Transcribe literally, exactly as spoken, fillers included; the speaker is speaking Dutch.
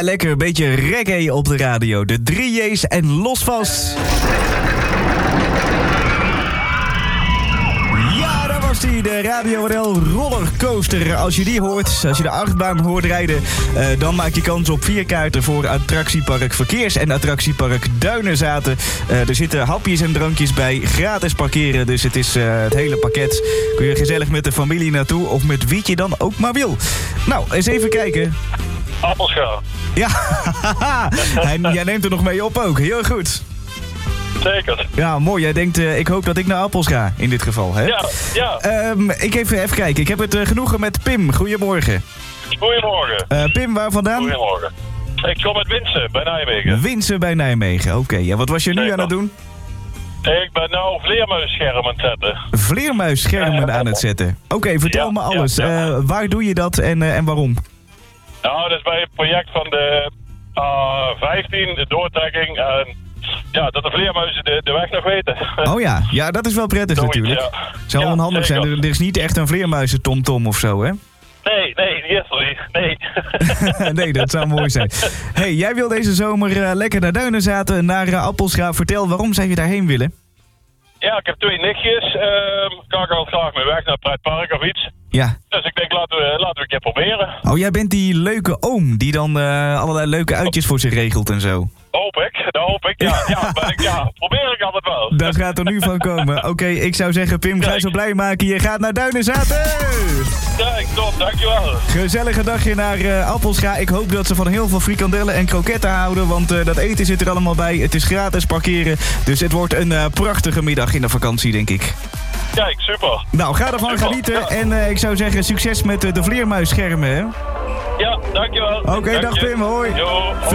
lekker een beetje reggae op de radio. De drie J's en los vast. Ja, daar was die, de Radio R L Rollercoaster. Als je die hoort, als je de achtbaan hoort rijden, uh, dan maak je kans op vier kaarten voor attractiepark Verkeers en attractiepark Duinenzaten. Uh, er zitten hapjes en drankjes bij, gratis parkeren, dus het is uh, het hele pakket. Kun je gezellig met de familie naartoe of met wie je dan ook maar wil. Nou, eens even kijken. Appelscha. Ja, Hij, jij neemt er nog mee op ook. Heel goed. Zeker. Ja, mooi. Jij denkt, uh, ik hoop dat ik naar Appels ga, in dit geval, hè? Ja, ja. Um, ik even, even kijken. Ik heb het uh, genoegen met Pim. Goedemorgen. Goedemorgen. Uh, Pim, waar vandaan? Goedemorgen. Ik kom uit Winsen, bij Nijmegen. Winsen bij Nijmegen, oké. Okay. Ja, wat was je nu Zeker. aan het doen? Ik ben nou vleermuisschermen aan het zetten. Vleermuisschermen aan het zetten. Oké, okay, vertel ja, me alles. Ja, ja. Uh, waar doe je dat en, uh, en waarom? Nou, dat is bij het project van de A vijftien, de doortrekking. En ja, dat de vleermuizen de, de weg nog weten. Oh ja, ja, dat is wel prettig Zoiets, natuurlijk. ja. Zou wel Ja, handig zeker. zijn. Er, er is niet echt een vleermuizen-tomtom of zo, hè? Nee, nee, die is er niet. Nee. Nee, dat zou mooi zijn. Hey, jij wil deze zomer uh, lekker naar Duinenzaten, naar uh, Appelscha. Vertel, waarom zou je daarheen willen? Ja, ik heb twee nichtjes. Uh, kan ik al graag mee weg naar het pretpark of iets. Ja. Dus ik denk, laten we, laten we een keer proberen. Oh, jij bent die leuke oom die dan uh, allerlei leuke uitjes voor zich regelt en zo. Hoop ik, dat hoop ik. Ja, ja, ben ik, ja probeer ik altijd wel. Dat gaat er nu van komen. Oké, okay, ik zou zeggen, Pim, ga je zo blij maken. Je gaat naar Duinenzaten! Kijk, top, dankjewel. Gezellige dagje naar uh, Appelscha. Ik hoop dat ze van heel veel frikandellen en kroketten houden, want uh, dat eten zit er allemaal bij. Het is gratis parkeren, dus het wordt een uh, prachtige middag in de vakantie, denk ik. Kijk, super. Nou, ga ervan super, genieten. ja. En uh, ik zou zeggen, succes met uh, de vleermuisschermen, hè? Ja, dankjewel. Oké, okay, Dank dag je. Pim, hoi. Jo, hoi.